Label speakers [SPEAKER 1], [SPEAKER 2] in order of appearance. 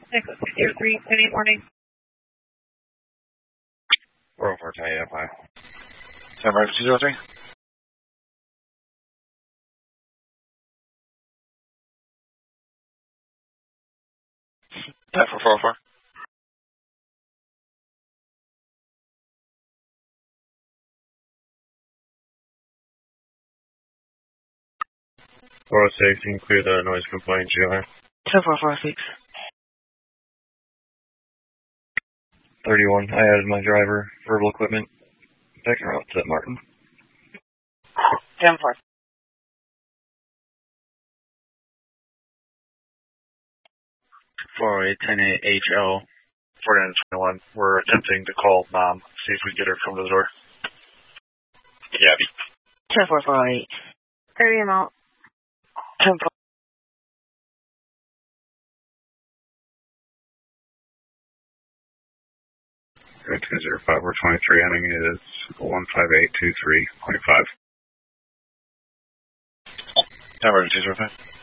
[SPEAKER 1] 603, 28 morning.
[SPEAKER 2] 404, Tanya, hi. 75203. 404. 406, you can clear the noise complaint, GR.
[SPEAKER 3] 10446.
[SPEAKER 2] 31, I added my driver, verbal equipment, back and route to Martin.
[SPEAKER 3] 10-4.
[SPEAKER 2] 408, 10-8 HL, 4921. We're attempting to call Mom, see if we can get her to come to the door. Yeah.
[SPEAKER 3] 10448.
[SPEAKER 1] Carry him out.
[SPEAKER 3] 10-4.
[SPEAKER 2] Good, 205, we're 23, ending is 15823.5. Number 205.